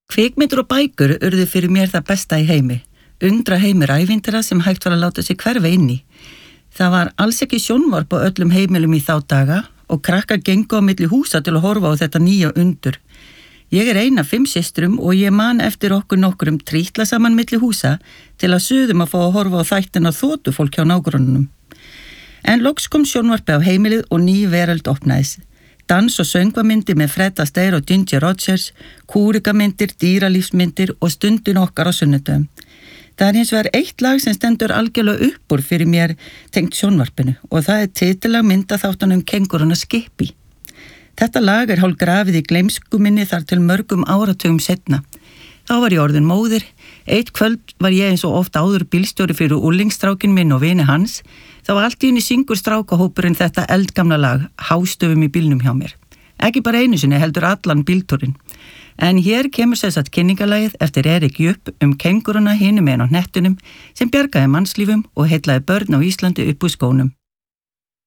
Kvikmyndir og bækur urðu fyrir mér það besta í heimi. Undra heimur ævintýra sem hægt var að láta sig hverfa inn í. Það var alls ekki sjónvarp á öllum heimilum í þá daga og krakkar gengu á milli húsa til að horfa á þetta nýja undur. Ég er ein af 5 systrum og ég man eftir okkur nokkrum trítla saman milli húsa til að suðum að fá að horfa á þættina þotufólk hjá nágrönnunum. En loks kom sjónvarpið á heimilið og ný veröld opnaðist. Dans- og söngvamyndir með Fred Astaire og Ginger Rogers, kúrikamyndir, dýralífsmyndir og stundin okkar á sunnudöfum. Það er hins vegar eitt lag sem stendur algjörlega upp úr fyrir mér tengt sjónvarpinu og það er titilag myndaþáttunum Kengúruna Skippy. Þetta lag er hálf grafið í gleymsku minni þar til mörgum áratugum seinna. Þá var ég orðin móðir. Eitt kvöld var ég eins og oft áður bílstjóri fyrir úlingstrákin minn og vini hans. Þá var allt í einu syngur strákahópurinn þetta eldgamla lag, hástöfum í bílnum hjá mér. Ekki bara einu sinni heldur allan bíltúrin. En hér kemur sessat kynningalagið eftir Erik Jupp kengúruna hinum megin á hnettunum sem bjargaði mannslífum og heillaði börn á Íslandi upp úr skónum.